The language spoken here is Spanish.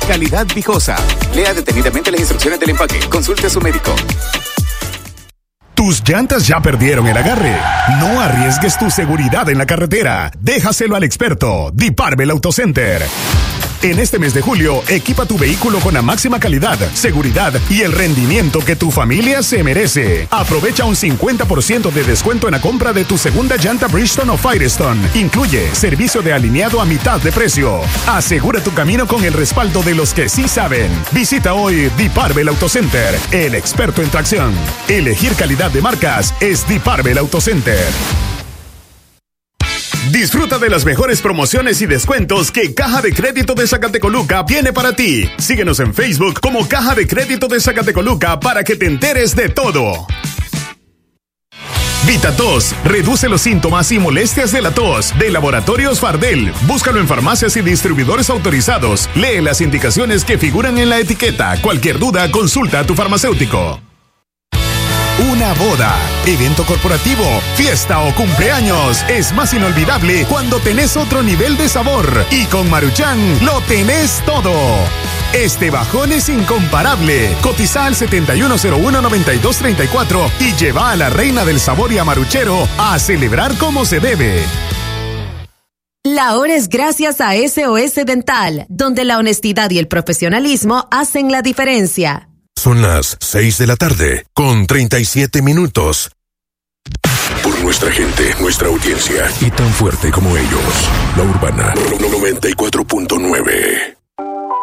Calidad Vijosa. Lea detenidamente las instrucciones del empaque. Consulte a su médico. ¿Tus llantas ya perdieron el agarre? No arriesgues tu seguridad en la carretera. Déjaselo al experto, Diparbel Autocenter. En este mes de julio, equipa tu vehículo con la máxima calidad, seguridad y el rendimiento que tu familia se merece. Aprovecha un 50% de descuento en la compra de tu segunda llanta Bridgestone o Firestone. Incluye servicio de alineado a mitad de precio. Asegura tu camino con el respaldo de los que sí saben. Visita hoy Diparbel Autocenter, el experto en tracción. Elegir calidad de marcas es Diparbel Autocenter. Disfruta de las mejores promociones y descuentos que Caja de Crédito de Zacatecoluca tiene para ti. Síguenos en Facebook como Caja de Crédito de Zacatecoluca para que te enteres de todo. VitaTos reduce los síntomas y molestias de la tos de Laboratorios Fardel. Búscalo en farmacias y distribuidores autorizados. Lee las indicaciones que figuran en la etiqueta. Cualquier duda, consulta a tu farmacéutico. Una boda, evento corporativo, fiesta o cumpleaños es más inolvidable cuando tenés otro nivel de sabor. Y con Maruchan lo tenés todo. Este bajón es incomparable. Cotiza al 7101-9234 y lleva a la reina del sabor y a Maruchero a celebrar como se debe. La hora es gracias a SOS Dental, donde la honestidad y el profesionalismo hacen la diferencia. Son las 6 de la tarde, con 37 minutos. Por nuestra gente, nuestra audiencia, y tan fuerte como ellos, La Urbana 94.9.